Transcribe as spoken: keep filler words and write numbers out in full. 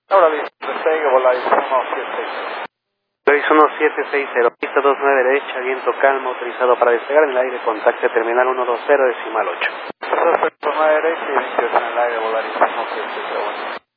Ahora listo, despegue, Volaris uno siete seis cero. Volaris uno siete seis cero, pista dos nueve derecha, viento calmo, autorizado para despegar en el aire, contacte terminal ciento veinte decimal ocho. dos nueve derecha y veintiocho en el aire, Volaris uno siete cero.